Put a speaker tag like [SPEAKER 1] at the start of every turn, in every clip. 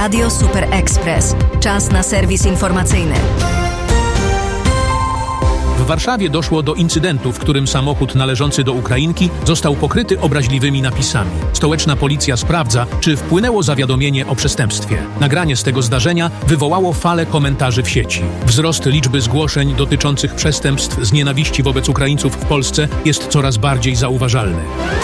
[SPEAKER 1] Radio Super Express. Czas na serwis informacyjny.
[SPEAKER 2] W Warszawie doszło do incydentu, w którym samochód należący do Ukrainki został pokryty obraźliwymi napisami. Stołeczna policja sprawdza, czy wpłynęło zawiadomienie o przestępstwie. Nagranie z tego zdarzenia wywołało falę komentarzy w sieci. Wzrost liczby zgłoszeń dotyczących przestępstw z nienawiści wobec Ukraińców w Polsce jest coraz bardziej zauważalny.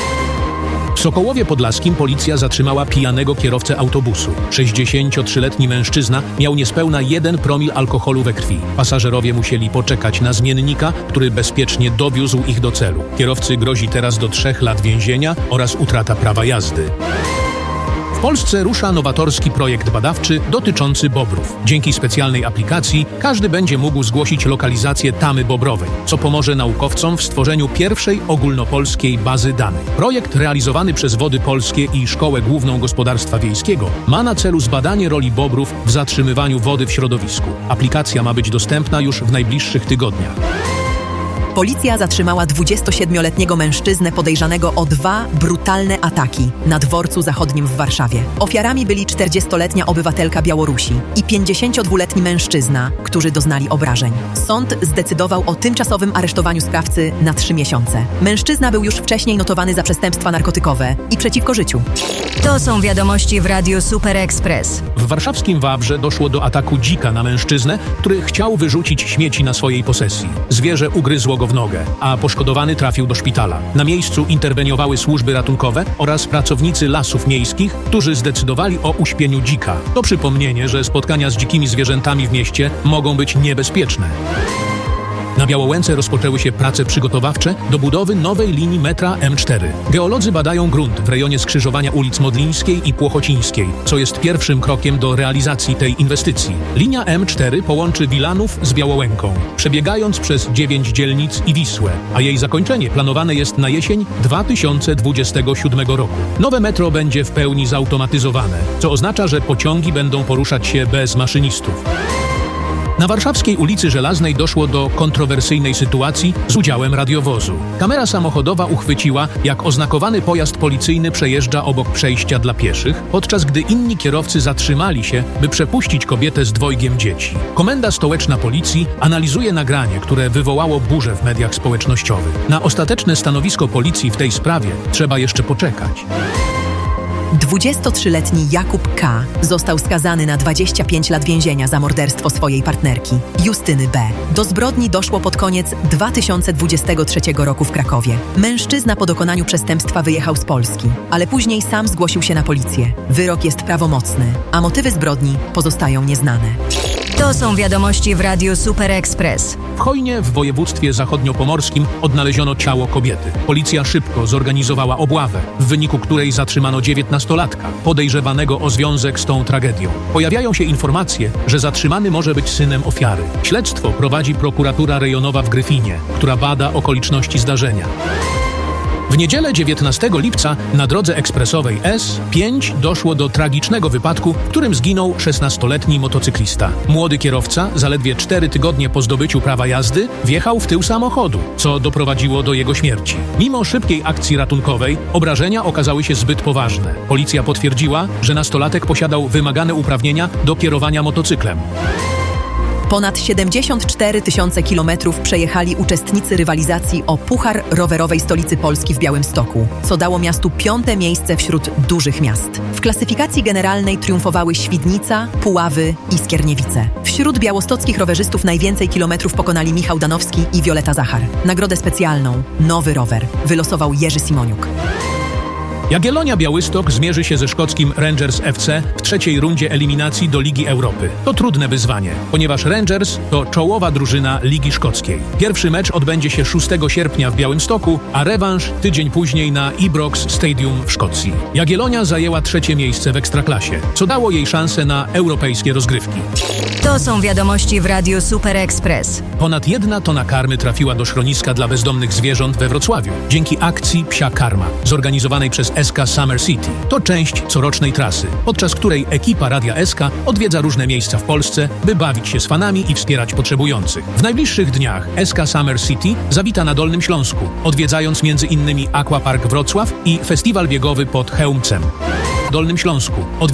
[SPEAKER 2] W Sokołowie Podlaskim policja zatrzymała pijanego kierowcę autobusu. 63-letni mężczyzna miał niespełna 1 promil alkoholu we krwi. Pasażerowie musieli poczekać na zmiennika, który bezpiecznie dowiózł ich do celu. Kierowcy grozi teraz do 3 lat więzienia oraz utrata prawa jazdy. W Polsce rusza nowatorski projekt badawczy dotyczący bobrów. Dzięki specjalnej aplikacji każdy będzie mógł zgłosić lokalizację tamy bobrowej, co pomoże naukowcom w stworzeniu pierwszej ogólnopolskiej bazy danych. Projekt realizowany przez Wody Polskie i Szkołę Główną Gospodarstwa Wiejskiego ma na celu zbadanie roli bobrów w zatrzymywaniu wody w środowisku. Aplikacja ma być dostępna już w najbliższych tygodniach.
[SPEAKER 3] Policja zatrzymała 27-letniego mężczyznę podejrzanego o 2 brutalne ataki na dworcu zachodnim w Warszawie. Ofiarami byli 40-letnia obywatelka Białorusi i 52-letni mężczyzna, którzy doznali obrażeń. Sąd zdecydował o tymczasowym aresztowaniu sprawcy na 3 miesiące. Mężczyzna był już wcześniej notowany za przestępstwa narkotykowe i przeciwko życiu.
[SPEAKER 1] To są wiadomości w Radiu Super Express.
[SPEAKER 2] W warszawskim Wawrze doszło do ataku dzika na mężczyznę, który chciał wyrzucić śmieci na swojej posesji. Zwierzę ugryzło go w nogę, a poszkodowany trafił do szpitala. Na miejscu interweniowały służby ratunkowe oraz pracownicy lasów miejskich, którzy zdecydowali o uśpieniu dzika. To przypomnienie, że spotkania z dzikimi zwierzętami w mieście mogą być niebezpieczne. Na Białołęce rozpoczęły się prace przygotowawcze do budowy nowej linii metra M4. Geolodzy badają grunt w rejonie skrzyżowania ulic Modlińskiej i Płochocińskiej, co jest pierwszym krokiem do realizacji tej inwestycji. Linia M4 połączy Wilanów z Białołęką, przebiegając przez 9 dzielnic i Wisłę, a jej zakończenie planowane jest na jesień 2027 roku. Nowe metro będzie w pełni zautomatyzowane, co oznacza, że pociągi będą poruszać się bez maszynistów. Na warszawskiej ulicy Żelaznej doszło do kontrowersyjnej sytuacji z udziałem radiowozu. Kamera samochodowa uchwyciła, jak oznakowany pojazd policyjny przejeżdża obok przejścia dla pieszych, podczas gdy inni kierowcy zatrzymali się, by przepuścić kobietę z 2 dzieci. Komenda stołeczna policji analizuje nagranie, które wywołało burzę w mediach społecznościowych. Na ostateczne stanowisko policji w tej sprawie trzeba jeszcze poczekać.
[SPEAKER 3] 23-letni Jakub K. został skazany na 25 lat więzienia za morderstwo swojej partnerki, Justyny B. Do zbrodni doszło pod koniec 2023 roku w Krakowie. Mężczyzna po dokonaniu przestępstwa wyjechał z Polski, ale później sam zgłosił się na policję. Wyrok jest prawomocny, a motywy zbrodni pozostają nieznane.
[SPEAKER 1] To są wiadomości w Radiu Super Express.
[SPEAKER 2] W Chojnie w województwie zachodniopomorskim odnaleziono ciało kobiety. Policja szybko zorganizowała obławę, w wyniku której zatrzymano 19-latka, podejrzewanego o związek z tą tragedią. Pojawiają się informacje, że zatrzymany może być synem ofiary. Śledztwo prowadzi prokuratura rejonowa w Gryfinie, która bada okoliczności zdarzenia. W niedzielę 19 lipca na drodze ekspresowej S5 doszło do tragicznego wypadku, w którym zginął 16-letni motocyklista. Młody kierowca, zaledwie 4 tygodnie po zdobyciu prawa jazdy, wjechał w tył samochodu, co doprowadziło do jego śmierci. Mimo szybkiej akcji ratunkowej, obrażenia okazały się zbyt poważne. Policja potwierdziła, że nastolatek posiadał wymagane uprawnienia do kierowania motocyklem.
[SPEAKER 3] Ponad 74 000 kilometrów przejechali uczestnicy rywalizacji o Puchar Rowerowej Stolicy Polski w Białymstoku, co dało miastu 5. miejsce wśród dużych miast. W klasyfikacji generalnej triumfowały Świdnica, Puławy i Skierniewice. Wśród białostockich rowerzystów najwięcej kilometrów pokonali Michał Danowski i Wioleta Zachar. Nagrodę specjalną Nowy Rower wylosował Jerzy Simoniuk.
[SPEAKER 2] Jagiellonia Białystok zmierzy się ze szkockim Rangers FC w 3. rundzie eliminacji do Ligi Europy. To trudne wyzwanie, ponieważ Rangers to czołowa drużyna Ligi Szkockiej. Pierwszy mecz odbędzie się 6 sierpnia w Białymstoku, a rewanż tydzień później na Ibrox Stadium w Szkocji. Jagiellonia zajęła 3. miejsce w Ekstraklasie, co dało jej szansę na europejskie rozgrywki.
[SPEAKER 1] To są wiadomości w Radiu Super Express.
[SPEAKER 2] Ponad 1 tona karmy trafiła do schroniska dla bezdomnych zwierząt we Wrocławiu dzięki akcji Psia Karma, zorganizowanej przez SK Summer City. To część corocznej trasy, podczas której ekipa Radia SK odwiedza różne miejsca w Polsce, by bawić się z fanami i wspierać potrzebujących. W najbliższych dniach SK Summer City zawita na Dolnym Śląsku, odwiedzając m.in. Aquapark Wrocław i festiwal biegowy pod Chełmcem. W Dolnym Śląsku